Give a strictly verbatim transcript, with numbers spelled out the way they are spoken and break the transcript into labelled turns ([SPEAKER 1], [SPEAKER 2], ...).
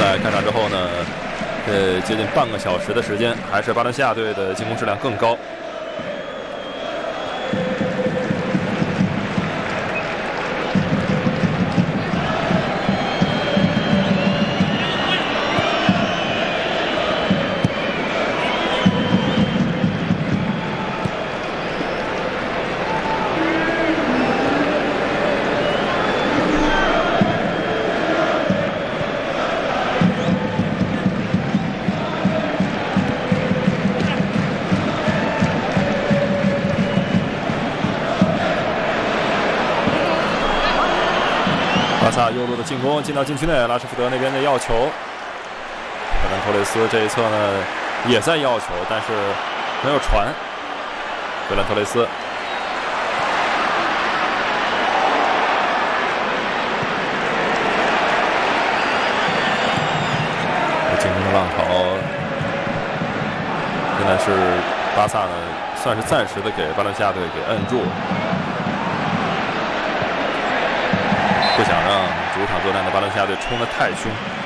[SPEAKER 1] 在开场之后呢，呃，接近半个小时的时间，还是巴伦西亚队的进攻质量更高。巴萨右路的进攻进到禁区内，拉什福德那边的要球，费兰托雷斯这一侧呢也在要球，但是没有传。费兰托雷斯进攻的浪潮，现在是巴萨呢算是暂时的给巴伦西亚队给摁住。不想让主场作战的巴伦西亚队冲得太凶。